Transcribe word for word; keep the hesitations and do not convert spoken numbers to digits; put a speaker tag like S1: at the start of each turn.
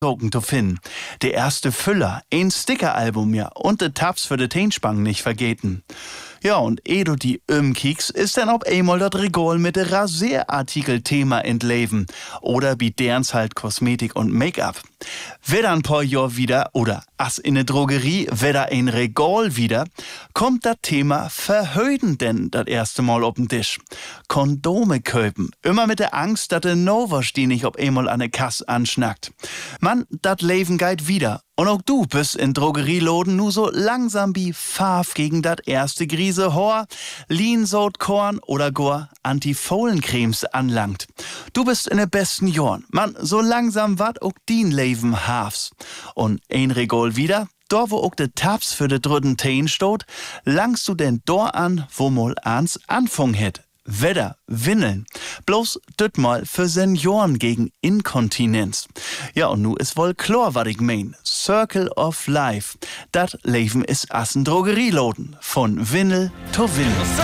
S1: Drogen zu finden. Der erste Füller, ein Stickeralbum ja und de Tabs für de Teenspang nicht vergeten. Ja, und eh du die umkiekst, ist dann ob einmal dat Regal mit de Rasierartikel-Thema entleben. Oder wie derns halt Kosmetik und Make-up. Wer dann paar Jahr wieder, oder as in ne Drogerie, wer ein Regal wieder, kommt das Thema Verhüten denn das erste Mal auf den Tisch. Kondome köpen, immer mit der Angst, dass de Novas die nicht ob einmal an ne Kass anschnackt. Mann, dat Leben geht wieder. Und auch du bist in Drogerieloden nu so langsam wie Pfaff gegen dat erste Grise Hor, Lean-Sod-Korn oder gar Antifohlencremes anlangt. Du bist in de besten Jorn. Mann, so langsam wat auch din Leben hafs. Und ein Regal wieder, da wo auch de Tabs für de dritten Teen stot, langst du denn dor an, wo mal ans Anfang het. Wedder, Windeln. Bloß düt mal für Senioren gegen Inkontinenz. Ja, und nu is wohl klar, wat ich mein. Circle of Life. Dat Leben is assen Drogerieloden. Von Windel to Windel.